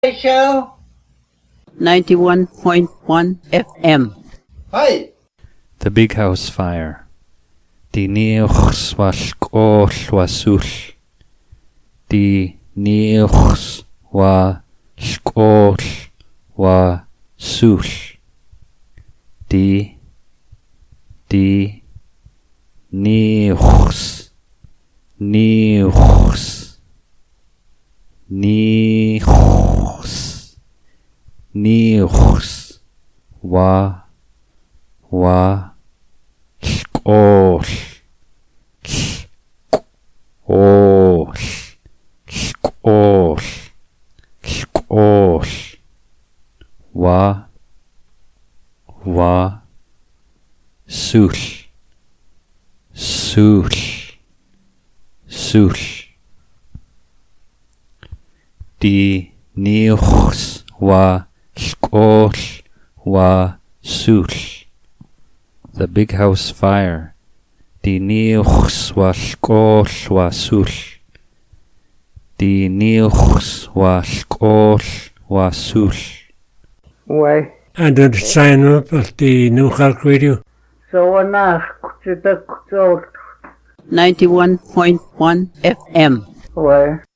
Show 91.1 FM. Hi. The Big House Fire. Di niuchs was koll was sul. Di niuchs wa skoll wa sul. Di niuchs wa skoll wa sul Di niuchs wa skoll wa sul. The Big House Fire. Di niuchs wa skoll wa sul. Di niuchs wa skoll wa sul. Why? And the sign up of the New Halk Radio. So on us, 91.1 FM. Why?